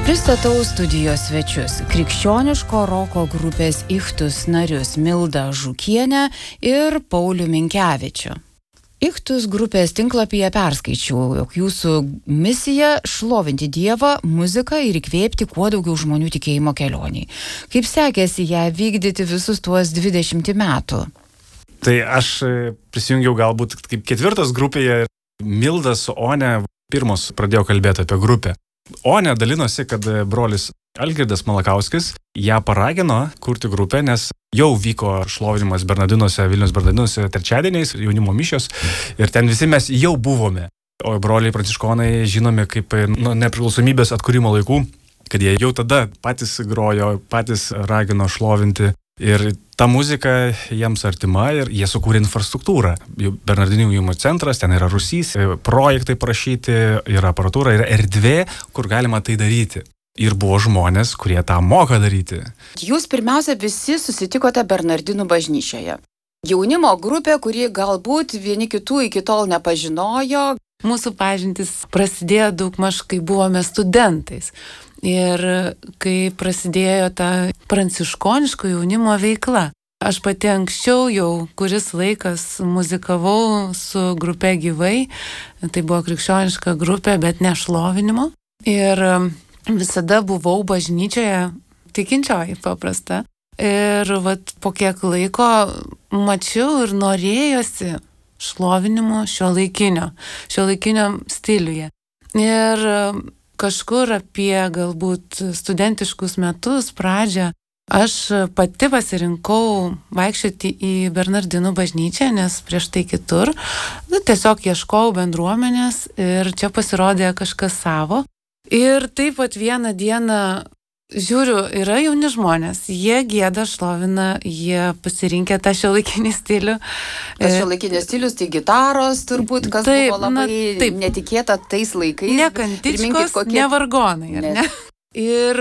Pristatau studijos svečius - krikščioniško roko grupės Ichtus narius Mildą Žukienę ir Paulių Minkevičių. Ichtus grupės tinklapyje perskaičiau, jog jūsų misija - šlovinti Dievą, muziką ir įkvėpti kuo daugiau žmonių tikėjimo kelioniai. Kaip sekėsi ją vykdyti visus tuos 20 metų? Tai aš prisijungiau galbūt kaip ketvirtas grupėje. Milda su One pirmos pradėjo kalbėti apie grupę. One dalinosi, kad brolis Algirdas Malakauskis ją paragino kurti grupę, nes jau vyko šlovinimas Bernardinuose, Vilniaus Bernardinuose trečiadieniais, jaunimo mišios, ir ten visi mes jau buvome. O broliai pranciškonai žinomi kaip nuo nepriklausomybės atkūrimo laikų, kad jie jau tada patys grojo, patys ragino šlovinti. Ir ta muzika jiems artima ir jie sukūrė infrastruktūrą. Bernardinių jaunimo centras, ten yra rūsys, projektai parašyti, yra aparatūra, yra erdvė, kur galima tai daryti. Ir buvo žmonės, kurie tą moka daryti. Jūs pirmiausia visi susitikote Bernardinų bažnyčioje. Jaunimo grupė, kuri galbūt vieni kitų iki tol nepažinojo. Mūsų pažintis prasidėjo daugmaž, kai buvome studentais. Ir kai prasidėjo ta pranciškoniško jaunimo veikla. Aš pati anksčiau jau kuris laikas muzikavau su grupe gyvai. Tai buvo krikščioniška grupė, bet ne šlovinimo. Ir visada buvau bažnyčioje, tikinčioji paprasta. Ir po kiek laiko mačiau ir norėjosi šlovinimo šiuolaikinio stiliuje. Ir kažkur apie galbūt studentiškus metus pradžią aš pati pasirinkau vaikščioti į Bernardinų bažnyčią, nes prieš tai kitur. Tiesiog ieškojau bendruomenės ir čia pasirodė kažkas savo. Ir taip pat vieną dieną žiūriu, yra jauni žmonės, jie gieda, šlovina, jie pasirinkę tą šiuolaikinį stilių. Tas šiuolaikinis stilius, tai gitaros turbūt, kas taip, buvo labai netikėta tais laikais. Ne kantičkos, ne vargonai, ar ne? Ir